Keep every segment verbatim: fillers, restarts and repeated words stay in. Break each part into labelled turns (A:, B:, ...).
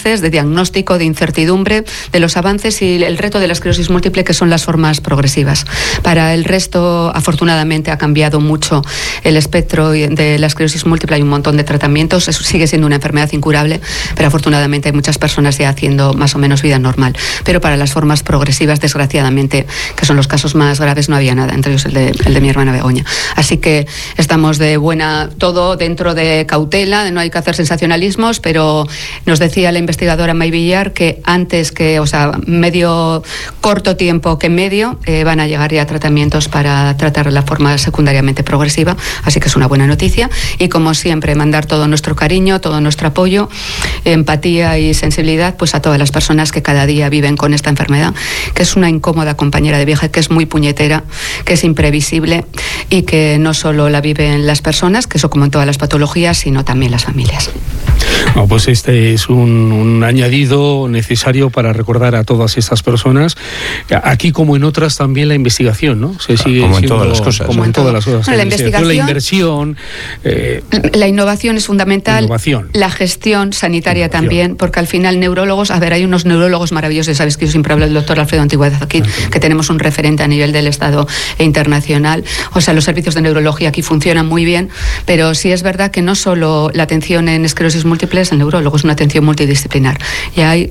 A: avances, de diagnóstico, de incertidumbre, de los avances y el reto de la esclerosis múltiple, que son las formas progresivas. Para el resto, afortunadamente, ha cambiado mucho el espectro de la esclerosis múltiple. Hay un montón de tratamientos, eso sigue siendo una enfermedad incurable, pero afortunadamente hay muchas personas ya haciendo más o menos vida normal. Pero para las formas progresivas, desgraciadamente, que son los casos más graves, no había nada, entre ellos el de, el de mi hermana Begoña. Así que estamos de buena, todo dentro de cautela, de no hay que hacer sensacionalismos, pero nos decía la investigadora May Villar que antes que, o sea, medio corto tiempo que medio, eh, van a llegar ya tratamientos para tratar la forma secundariamente progresiva, así que es una buena noticia. Y como siempre, mandar todo nuestro cariño, todo nuestro apoyo, empatía y sensibilidad pues a todas las personas que cada día viven con esta enfermedad, que es una incómoda compañera de viaje, que es muy puñetera, que es imprevisible y que no solo la viven las personas, que eso como en todas las patologías, sino también las familias.
B: No, pues este es un, un añadido necesario para recordar a todas estas personas. Aquí, como en otras, también la investigación, ¿no? Se sigue
C: como en
B: siendo,
C: todas las cosas.
B: Como en todas las cosas.
A: Bueno, la,
B: la
A: investigación,
B: la inversión. Eh,
A: la innovación es fundamental.
B: Innovación.
A: La gestión sanitaria
B: Innovación.
A: También, porque al final neurólogos, a ver, hay unos neurólogos maravillosos, sabes que yo siempre hablo del doctor Alfredo Antigüedad aquí, okay, que tenemos un referente a nivel del Estado e internacional. O sea, los servicios de neurología aquí funcionan muy bien, pero sí es verdad que no solo la atención en esclerosis múltiple es el neurólogo, es una atención multidisciplinar. Y hay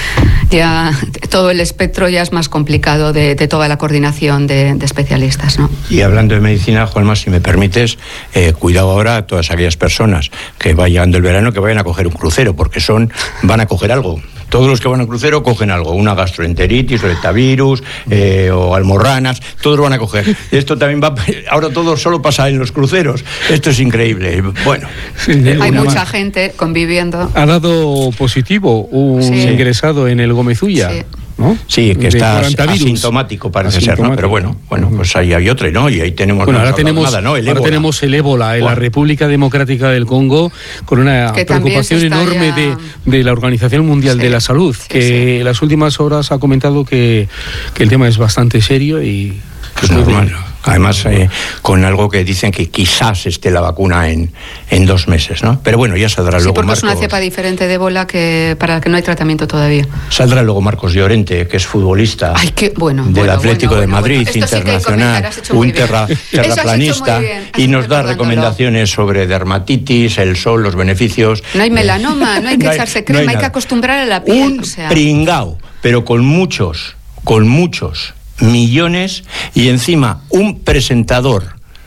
A: ya todo el espectro ya es más complicado de, de toda la coordinación de, de especialistas, ¿no?
C: Y hablando de medicina, Juanma, si me permites, eh, cuidado ahora a todas aquellas personas que va llegando el verano, que vayan a coger un crucero, porque son van a coger algo. Todos los que van al crucero cogen algo, una gastroenteritis, retavirus eh, o almorranas, todos van a coger. Esto también va, ahora todo solo pasa en los cruceros. Esto es increíble. Bueno,
A: sí, eh, hay mucha más gente conviviendo.
B: Ha dado positivo un sí. ingresado en el Gómez Ulla.
A: Sí.
B: ¿No?
C: Sí, que está asintomático, parece asintomático. ser, ¿no? Pero bueno, bueno, pues ahí hay otra, ¿no? Y ahí tenemos...
B: Bueno, ahora tenemos,
C: nada, ¿no? el
B: ahora tenemos el ébola en wow. la República Democrática del Congo, con una que preocupación enorme ya... de, de la Organización Mundial sí. de la Salud, sí, que sí. en las últimas horas ha comentado que, que el tema es bastante serio y...
C: Que es normal. De... Además, eh, con algo que dicen que quizás esté la vacuna en, en dos meses, ¿no? Pero bueno, ya saldrá
A: sí,
C: luego
A: porque
C: Marcos...
A: es una cepa diferente de ébola que, para la que no hay tratamiento todavía.
C: Saldrá luego Marcos Llorente, que es futbolista.
A: Ay, qué, bueno,
C: del
A: bueno,
C: Atlético
A: bueno,
C: de
A: bueno,
C: Madrid,
A: bueno.
C: internacional,
A: Sí
C: un terra, terraplanista, y nos da recomendaciones sobre dermatitis, el sol, los beneficios.
A: No hay melanoma, no hay que no echarse hay, crema, no hay, hay que acostumbrar a la piel.
C: Un
A: o sea.
C: pringao, pero con muchos, con muchos... millones, y encima un presentador,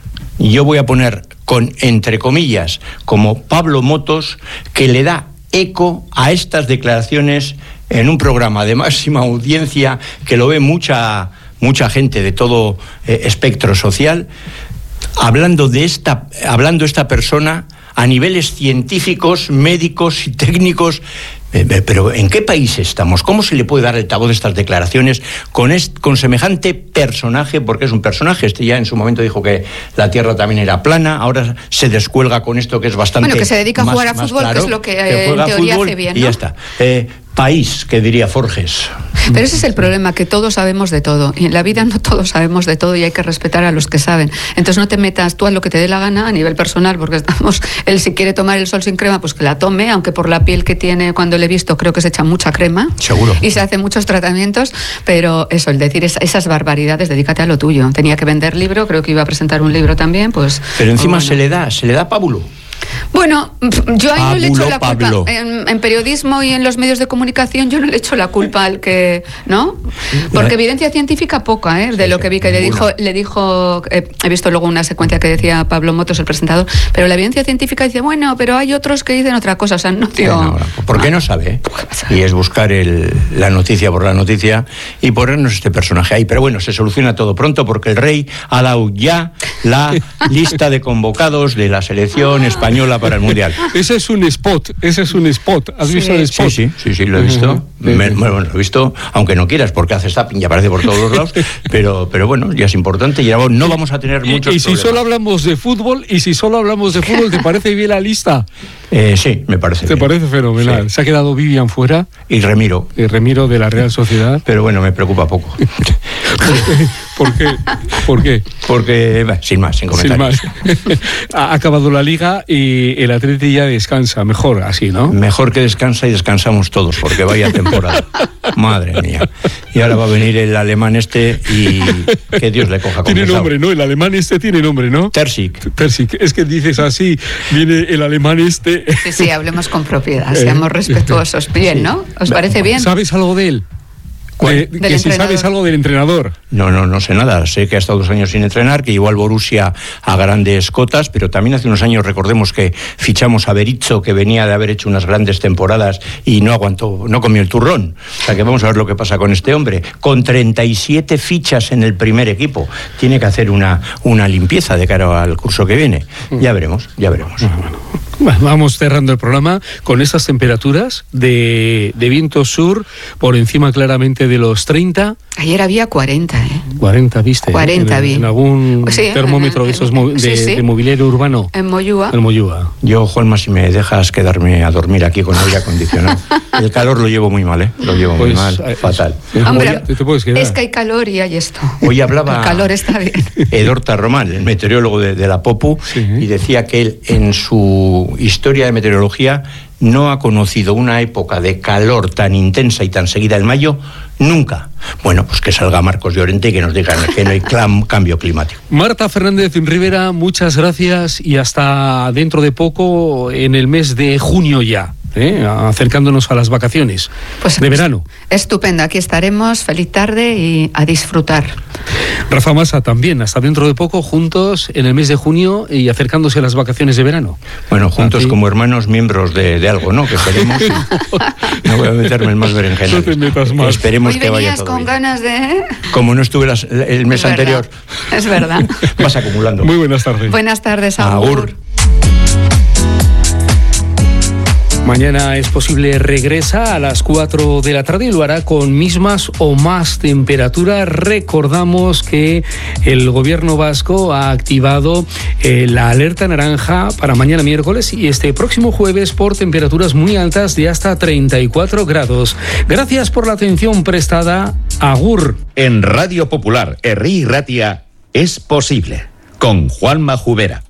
C: yo voy a poner con entre comillas como Pablo Motos, que le da eco a estas declaraciones en un programa de máxima audiencia que lo ve mucha mucha gente de todo eh, espectro social, hablando de esta hablando esta persona a niveles científicos, médicos y técnicos. Pero ¿en qué país estamos? ¿Cómo se le puede dar altavoz a estas declaraciones con, est- con semejante personaje? Porque es un personaje. Este ya en su momento dijo que la Tierra también era plana. Ahora se descuelga con esto que es bastante...
A: Bueno, que se dedica a
C: más,
A: jugar a fútbol,
C: claro,
A: que es lo que,
C: que
A: eh, en teoría
C: fútbol,
A: hace bien, ¿no?
C: Y ya está. Eh, país, que diría Forges.
A: Pero ese es el problema, que todos sabemos de todo. Y en la vida no todos sabemos de todo y hay que respetar a los que saben. Entonces no te metas tú a lo que te dé la gana a nivel personal, porque estamos... Él si quiere tomar el sol sin crema, pues que la tome, aunque por la piel que tiene, cuando le he visto, creo que se echa mucha crema.
C: Seguro.
A: Y se hacen muchos tratamientos, pero eso, el decir esa, esas barbaridades, dedícate a lo tuyo. Tenía que vender libro, creo que iba a presentar un libro también, pues...
C: Pero encima
A: bueno.
C: se le da, se le da pábulo.
A: Bueno, yo ahí no le echo la culpa.
C: Pablo.
A: En, en periodismo y en los medios de comunicación yo no le echo la culpa al que, ¿no? Porque evidencia científica poca, ¿eh? De lo que vi que le dijo, le dijo, eh, he visto luego una secuencia que decía Pablo Motos, el presentador, pero la evidencia científica dice, bueno, pero hay otros que dicen otra cosa, o sea, no tío.
C: No, no, ¿por qué no sabe? Y es buscar el, la noticia por la noticia y ponernos este personaje ahí. Pero bueno, se soluciona todo pronto porque el rey ha dado ya la lista de convocados de la selección española para el Mundial.
B: Ese es un spot, ese es un spot. ¿Has
A: sí.
B: visto el spot?
C: Sí, sí, sí, sí, lo he visto. Uh-huh. Me, bueno, lo he visto, aunque no quieras, porque hace zapping y aparece por todos los lados, pero, pero bueno, ya es importante y ahora no vamos a tener muchos
B: Y, y si
C: problemas.
B: solo hablamos de fútbol, y si solo hablamos de fútbol, ¿te parece bien la lista?
C: Eh, sí, me parece.
B: ¿Te
C: bien.
B: parece fenomenal?
C: Sí.
B: Se ha quedado Vivian fuera.
C: Y Remiro.
B: Y Remiro de la Real Sociedad.
C: Pero bueno, me preocupa poco.
B: ¿Por qué? ¿Por qué?
C: Porque, bah, sin más, sin comentarios.
B: Sin más. Ha acabado la liga y el Atleti ya descansa. Mejor así, ¿no?
C: Mejor que descansa y descansamos todos, porque vaya temporada. Madre mía. Y ahora va a venir el alemán este y que Dios le coja con
B: Tiene nombre, ¿no? El alemán este tiene nombre, ¿no?
C: Terzic.
B: Terzic. Es que dices así, viene el alemán este.
A: Sí, sí, hablemos con propiedad, seamos respetuosos. Bien, ¿no? ¿Os parece bien?
B: ¿Sabes algo de él? De, que si sabes algo del entrenador.
C: No, no, no sé nada. Sé que ha estado dos años sin entrenar, que llevó al Borussia a grandes cotas, pero también hace unos años recordemos que fichamos a Berizzo, que venía de haber hecho unas grandes temporadas y no aguantó, no comió el turrón. O sea que vamos a ver lo que pasa con este hombre. Con treinta y siete fichas en el primer equipo. Tiene que hacer una, una limpieza de cara al curso que viene. Ya veremos, ya veremos.
B: Bueno, vamos cerrando el programa con estas temperaturas de, de viento sur por encima claramente de los treinta.
A: Ayer había cuarenta, ¿eh?
B: cuarenta, ¿viste?
A: cuarenta,
B: en,
A: vi.
B: En algún
A: sí,
B: termómetro
A: en,
B: de esos
A: en,
B: mo de,
A: sí, sí.
B: de mobiliario urbano.
A: En Moyúa.
B: En Moyúa.
C: Yo, Juanma, si me dejas quedarme a dormir aquí con aire acondicionado. El calor lo llevo muy mal, ¿eh? Lo llevo pues, muy mal, eh, fatal.
A: Hombre,
B: ¿te, te puedes quedar?
A: Es que hay calor y hay esto.
C: Hoy hablaba...
A: El calor está bien.
C: Edorta Román, el meteorólogo de, de la Popu, sí. Y decía que él, en su historia de meteorología, no ha conocido una época de calor tan intensa y tan seguida en mayo, nunca. Bueno, pues que salga Marcos Llorente y que nos diga que no hay cambio climático.
B: Marta Fernández Rivera, muchas gracias y hasta dentro de poco, en el mes de junio ya. ¿Eh? Acercándonos a las vacaciones pues, de verano.
A: Estupendo, aquí estaremos, feliz tarde y a disfrutar.
B: Rafa Massa también, hasta dentro de poco, juntos en el mes de junio y acercándose a las vacaciones de verano.
C: Bueno, juntos aquí, como hermanos miembros de, de algo, ¿no? Que esperemos. Y, no voy a meterme en más berenjenas.
B: No te metas más.
C: Esperemos
A: Hoy
C: que vaya todo
A: con
C: bien.
A: ganas de...
C: Como no estuve las, el mes
A: es
C: anterior.
A: Verdad, es verdad.
C: Vas acumulando.
B: Muy buenas tardes.
A: Buenas tardes, Agur. Agur.
B: Mañana Es Posible regresa a las cuatro de la tarde y lo hará con mismas o más temperaturas. Recordamos que el gobierno vasco ha activado eh, la alerta naranja para mañana miércoles y este próximo jueves por temperaturas muy altas de hasta treinta y cuatro grados. Gracias por la atención prestada. Agur.
D: En Radio Popular, Herri y Ratia, Es Posible, con Juanma Jubera.